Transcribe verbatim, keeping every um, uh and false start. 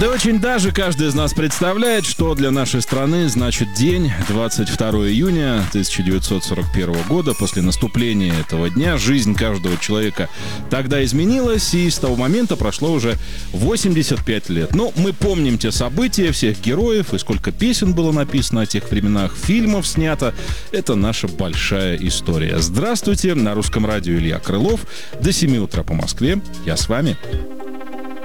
Да очень даже каждый из нас представляет, что для нашей страны значит день двадцать второго июня тысяча девятьсот сорок первого года. После наступления этого дня жизнь каждого человека тогда изменилась, и с того момента прошло уже восемьдесят пять лет. Но мы помним те события, всех героев, и сколько песен было написано о тех временах, фильмов снято. Это наша большая история. Здравствуйте, на Русском радио Илья Крылов. До семи утра по Москве. Я с вами.